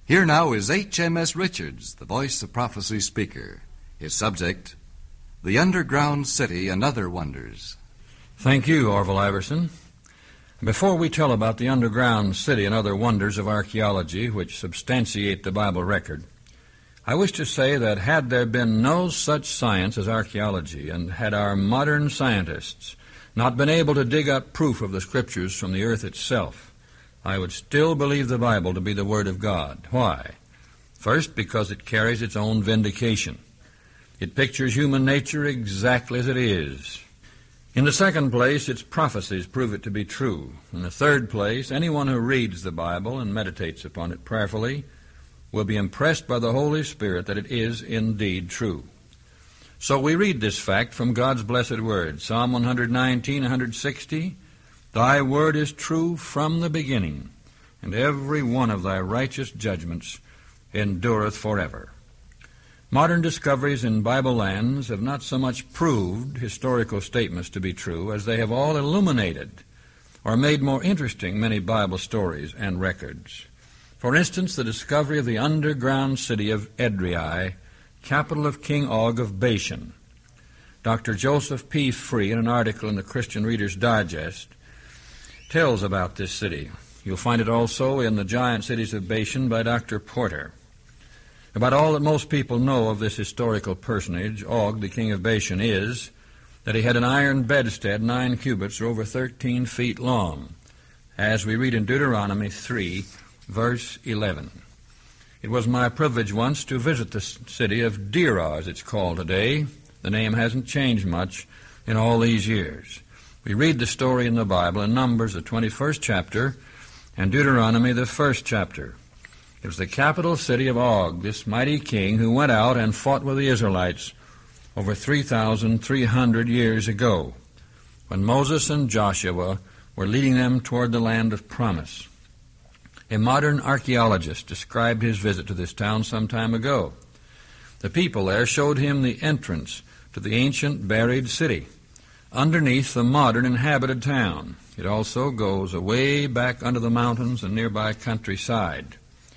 Here now is H.M.S. Richards, the Voice of Prophecy speaker. His subject, The Underground City and Other Wonders. Thank you, Orville Iverson. Before we tell about the underground city and other wonders of archaeology which substantiate the Bible record, I wish to say that had there been no such science as archaeology, and had our modern scientists not been able to dig up proof of the Scriptures from the earth itself, I would still believe the Bible to be the Word of God. Why? First, because it carries its own vindication. It pictures human nature exactly as it is. In the second place, its prophecies prove it to be true. In the third place, anyone who reads the Bible and meditates upon it prayerfully will be impressed by the Holy Spirit that it is indeed true. So we read this fact from God's blessed Word. Psalm 119, 160, Thy word is true from the beginning, and every one of thy righteous judgments endureth forever. Modern discoveries in Bible lands have not so much proved historical statements to be true as they have all illuminated or made more interesting many Bible stories and records. For instance, the discovery of the underground city of Edrei, capital of King Og of Bashan. Dr. Joseph P. Free, in an article in the Christian Reader's Digest, tells about this city. You'll find it also in The Giant Cities of Bashan by Dr. Porter. About all that most people know of this historical personage, Og, the king of Bashan, is that he had an iron bedstead 9 cubits or over 13 feet long, as we read in Deuteronomy 3, verse 11. It was my privilege once to visit the city of Dera, as it's called today. The name hasn't changed much in all these years. We read the story in the Bible in Numbers, the 21st chapter, and Deuteronomy, the 1st chapter. It was the capital city of Og, this mighty king who went out and fought with the Israelites over 3,300 years ago, when Moses and Joshua were leading them toward the land of promise. A modern archaeologist described his visit to this town some time ago. The people there showed him the entrance to the ancient buried city, underneath the modern inhabited town. It also goes away back under the mountains and nearby countryside.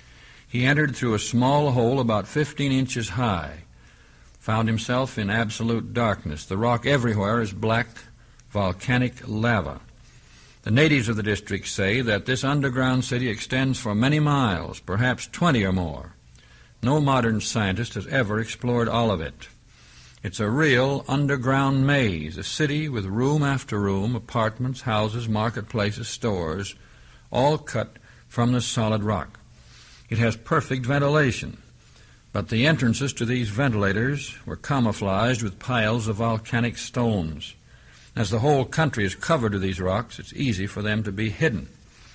He entered through a small hole about 15 inches high, found himself in absolute darkness. The rock everywhere is black volcanic lava. The natives of the district say that this underground city extends for many miles, perhaps 20 or more. No modern scientist has ever explored all of it. It's a real underground maze, a city with room after room, apartments, houses, marketplaces, stores, all cut from the solid rock. It has perfect ventilation, but the entrances to these ventilators were camouflaged with piles of volcanic stones. As the whole country is covered with these rocks, it's easy for them to be hidden.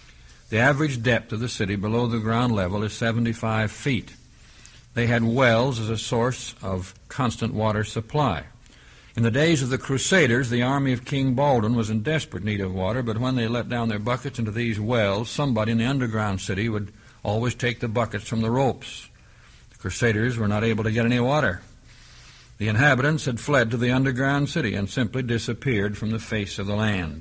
The average depth of the city below the ground level is 75 feet. They had wells as a source of constant water supply. In the days of the Crusaders, the army of King Baldwin was in desperate need of water, but when they let down their buckets into these wells, somebody in the underground city would always take the buckets from the ropes. The Crusaders were not able to get any water. The inhabitants had fled to the underground city and simply disappeared from the face of the land.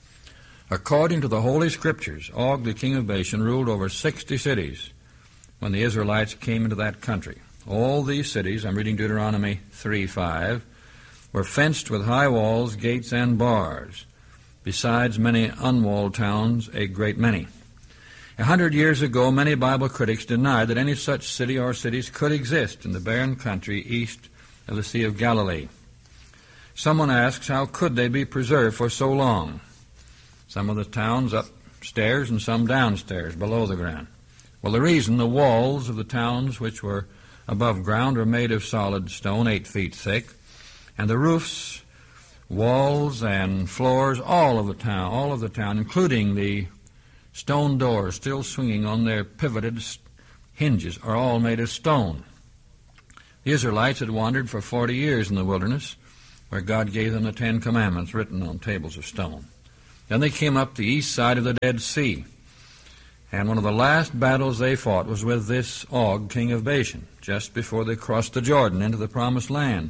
According to the Holy Scriptures, Og, the king of Bashan, ruled over 60 cities when the Israelites came into that country. All these cities, I'm reading Deuteronomy 3:5, were fenced with high walls, gates, and bars, besides many unwalled towns, a great many. 100 years ago, many Bible critics denied that any such city or cities could exist in the barren country east of the Sea of Galilee. Someone asks, how could they be preserved for so long? Some of the towns upstairs and some downstairs, below the ground. Well, the reason, the walls of the towns which were above ground are made of solid stone, 8 feet thick, and the roofs, walls, and floors, all of the town, including the stone doors still swinging on their pivoted hinges, are all made of stone. The Israelites had wandered for 40 years in the wilderness, where God gave them the 10 Commandments written on tables of stone. Then they came up the east side of the Dead Sea, and one of the last battles they fought was with this Og, king of Bashan, just before they crossed the Jordan into the Promised Land.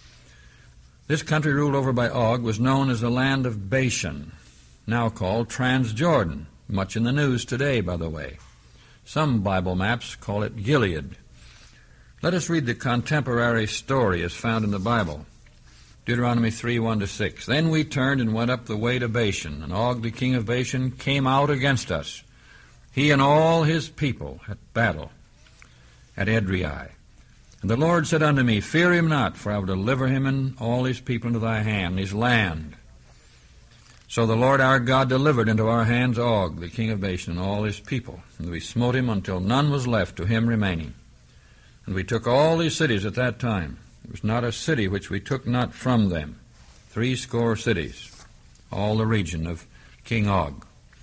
This country ruled over by Og was known as the land of Bashan, now called Transjordan, much in the news today, by the way. Some Bible maps call it Gilead. Let us read the contemporary story as found in the Bible. Deuteronomy 3:1-6. Then we turned and went up the way to Bashan, and Og the king of Bashan came out against us, he and all his people, at battle at Edrei. And the Lord said unto me, Fear him not, for I will deliver him and all his people into thy hand, his land. So the Lord our God delivered into our hands Og the king of Bashan and all his people, and we smote him until none was left to him remaining. And we took all these cities at that time. There was not a city which we took not from them. 80 cities, all the region of King Og.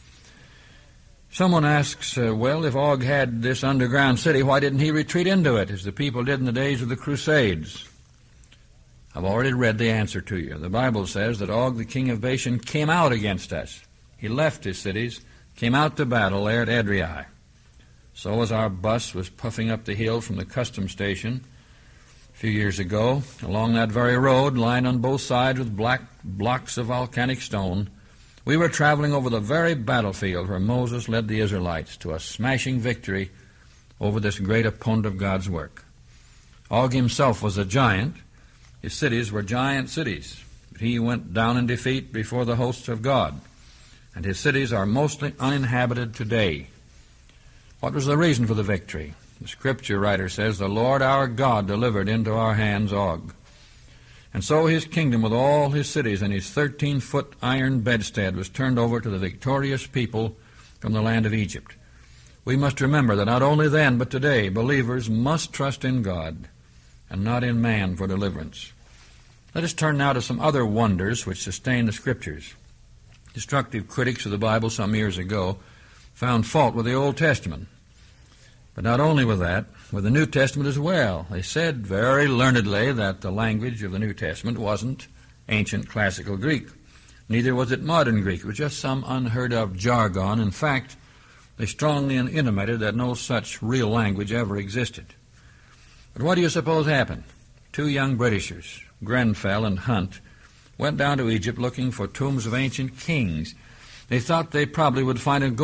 Someone asks, well, if Og had this underground city, why didn't he retreat into it, as the people did in the days of the Crusades? I've already read the answer to you. The Bible says that Og the king of Bashan came out against us. He left his cities, came out to battle there at Edrei. So as our bus was puffing up the hill from the customs station a few years ago, along that very road, lined on both sides with black blocks of volcanic stone, we were traveling over the very battlefield where Moses led the Israelites to a smashing victory over this great opponent of God's work. Og himself was a giant. His cities were giant cities. But he went down in defeat before the hosts of God, and his cities are mostly uninhabited today. What was the reason for the victory? The scripture writer says, The Lord our God delivered into our hands Og. And so his kingdom with all his cities and his 13-foot iron bedstead was turned over to the victorious people from the land of Egypt. We must remember that not only then, but today, believers must trust in God and not in man for deliverance. Let us turn now to some other wonders which sustain the Scriptures. Destructive critics of the Bible some years ago found fault with the Old Testament. But not only with that, with the New Testament as well. They said very learnedly that the language of the New Testament wasn't ancient classical Greek. Neither was it modern Greek. It was just some unheard-of jargon. In fact, they strongly intimated that no such real language ever existed. But what do you suppose happened? 2 young Britishers, Grenfell and Hunt, went down to Egypt looking for tombs of ancient kings. They thought they probably would find a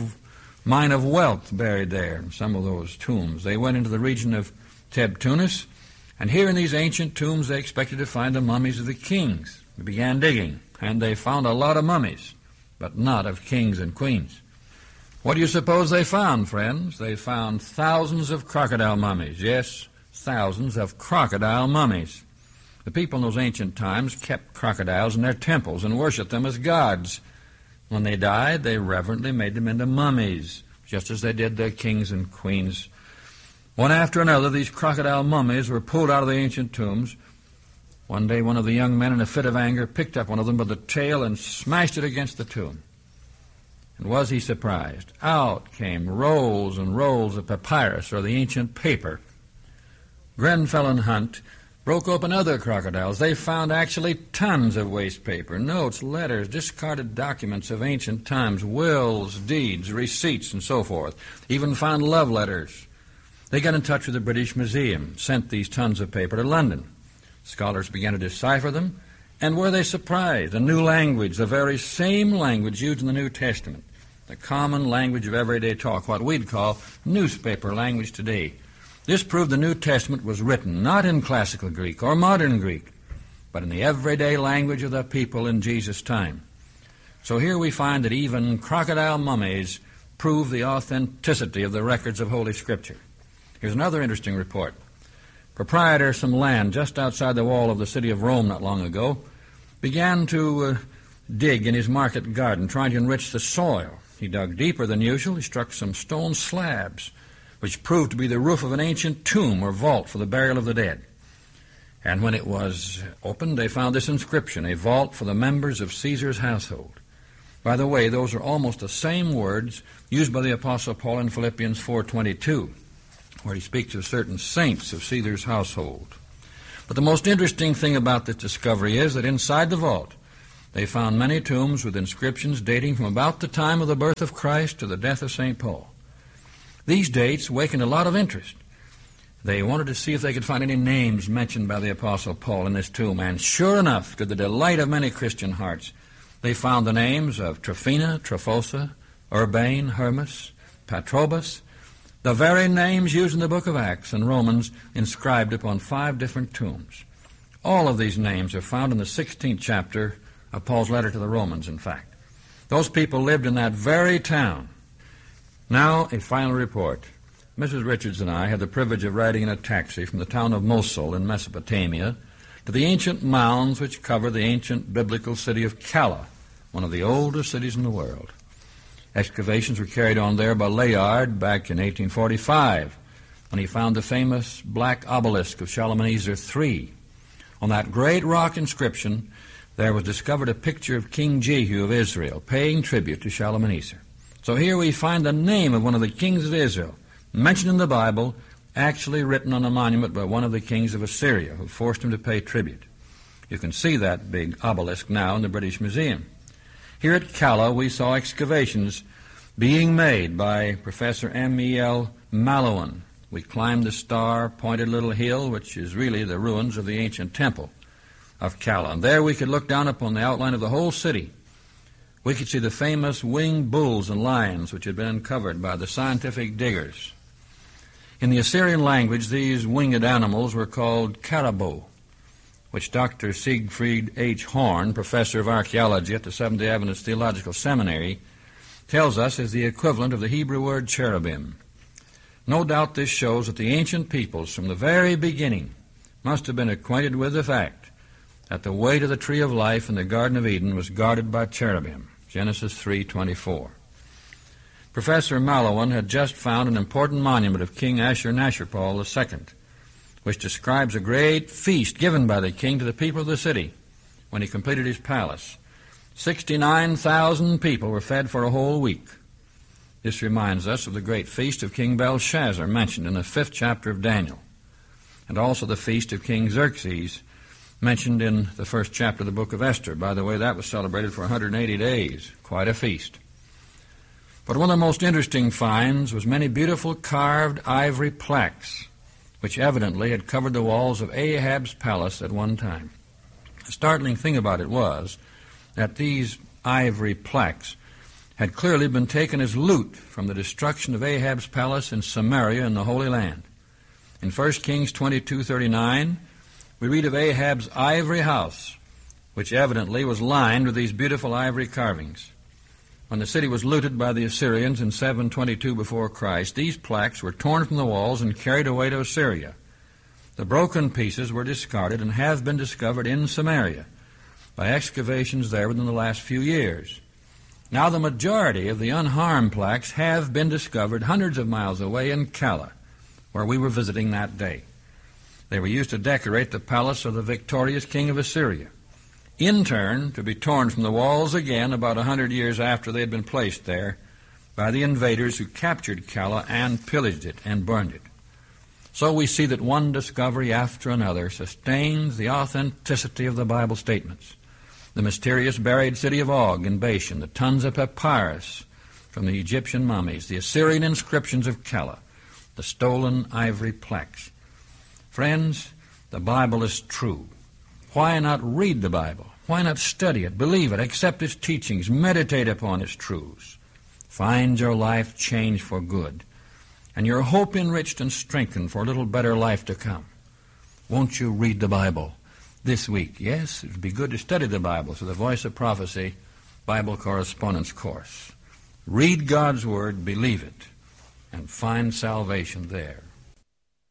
mine of wealth buried there in some of those tombs. They went into the region of Tebtunis, and here in these ancient tombs they expected to find the mummies of the kings. They began digging, and they found a lot of mummies, but not of kings and queens. What do you suppose they found, friends? They found thousands of crocodile mummies. Yes, thousands of crocodile mummies. The people in those ancient times kept crocodiles in their temples and worshipped them as gods. When they died, they reverently made them into mummies, just as they did their kings and queens. One after another, these crocodile mummies were pulled out of the ancient tombs. One day, one of the young men, in a fit of anger, picked up one of them by the tail and smashed it against the tomb. And was he surprised? Out came rolls and rolls of papyrus, or the ancient paper. Grenfell and Hunt broke open other crocodiles. They found actually tons of waste paper, notes, letters, discarded documents of ancient times, wills, deeds, receipts, and so forth. Even found love letters. They got in touch with the British Museum, sent these tons of paper to London. Scholars began to decipher them, and were they surprised? A new language, the very same language used in the New Testament, the common language of everyday talk, what we'd call newspaper language today. This proved the New Testament was written not in classical Greek or modern Greek, but in the everyday language of the people in Jesus' time. So here we find that even crocodile mummies prove the authenticity of the records of Holy Scripture. Here's another interesting report. Proprietor of some land just outside the wall of the city of Rome not long ago began to dig in his market garden, trying to enrich the soil. He dug deeper than usual. He struck some stone slabs, which proved to be the roof of an ancient tomb or vault for the burial of the dead. And when it was opened, they found this inscription, a vault for the members of Caesar's household. By the way, those are almost the same words used by the Apostle Paul in Philippians 4:22, where he speaks of certain saints of Caesar's household. But the most interesting thing about this discovery is that inside the vault, they found many tombs with inscriptions dating from about the time of the birth of Christ to the death of St. Paul. These dates awakened a lot of interest. They wanted to see if they could find any names mentioned by the Apostle Paul in this tomb, and sure enough, to the delight of many Christian hearts, they found the names of Tryphena, Tryphosa, Urbane, Hermas, Patrobas, The very names used in the book of Acts and Romans inscribed upon 5 different tombs. All of these names are found in the 16th chapter of Paul's letter to the Romans, in fact. Those people lived in that very town. Now, a final report. Mrs. Richards and I had the privilege of riding in a taxi from the town of Mosul in Mesopotamia to the ancient mounds which cover the ancient biblical city of Calla, one of the oldest cities in the world. Excavations were carried on there by Layard back in 1845 when he found the famous black obelisk of Shalmaneser III. On that great rock inscription, there was discovered a picture of King Jehu of Israel paying tribute to Shalmaneser. So here we find the name of one of the kings of Israel, mentioned in the Bible, actually written on a monument by one of the kings of Assyria who forced him to pay tribute. You can see that big obelisk now in the British Museum. Here at Calla, we saw excavations being made by Professor M.E.L. Mallowan. We climbed the star-pointed little hill, which is really the ruins of the ancient temple of Calla. And there we could look down upon the outline of the whole city. We could see the famous winged bulls and lions which had been uncovered by the scientific diggers. In the Assyrian language, these winged animals were called caribou, which Dr. Siegfried H. Horn, professor of archaeology at the Seventh-day Adventist Theological Seminary, tells us is the equivalent of the Hebrew word cherubim. No doubt this shows that the ancient peoples from the very beginning must have been acquainted with the fact that the way to the tree of life in the Garden of Eden was guarded by cherubim, Genesis 3:24. Professor Mallowan had just found an important monument of King Ashurnashirpal II, which describes a great feast given by the king to the people of the city when he completed his palace. 69,000 people were fed for a whole week. This reminds us of the great feast of King Belshazzar mentioned in the 5th chapter of Daniel, and also the feast of King Xerxes mentioned in the 1st chapter of the book of Esther. By the way, that was celebrated for 180 days. Quite a feast. But one of the most interesting finds was many beautiful carved ivory plaques, which evidently had covered the walls of Ahab's palace at one time. The startling thing about it was that these ivory plaques had clearly been taken as loot from the destruction of Ahab's palace in Samaria in the Holy Land. In 1 Kings 22:39, we read of Ahab's ivory house, which evidently was lined with these beautiful ivory carvings. When the city was looted by the Assyrians in 722 before Christ, these plaques were torn from the walls and carried away to Assyria. The broken pieces were discarded and have been discovered in Samaria by excavations there within the last few years. Now the majority of the unharmed plaques have been discovered hundreds of miles away in Calla, where we were visiting that day. They were used to decorate the palace of the victorious king of Assyria, in turn to be torn from the walls again about 100 years after they had been placed there by the invaders who captured Calla and pillaged it and burned it. So we see that one discovery after another sustains the authenticity of the Bible statements. The mysterious buried city of Og in Bashan, the tons of papyrus from the Egyptian mummies, the Assyrian inscriptions of Calla, the stolen ivory plaques. Friends, the Bible is true. Why not read the Bible? Why not study it, believe it, accept its teachings, meditate upon its truths? Find your life changed for good, and your hope enriched and strengthened for a little better life to come. Won't you read the Bible this week? Yes, it would be good to study the Bible, so the Voice of Prophecy Bible Correspondence Course. Read God's Word, believe it, and find salvation there.